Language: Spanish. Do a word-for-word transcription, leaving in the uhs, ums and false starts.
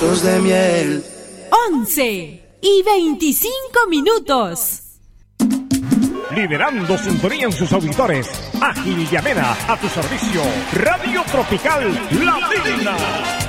de miel. once y veinticinco minutos. Liderando sintonía en sus auditores. Ágil y amena a tu servicio. Radio Tropical Latina.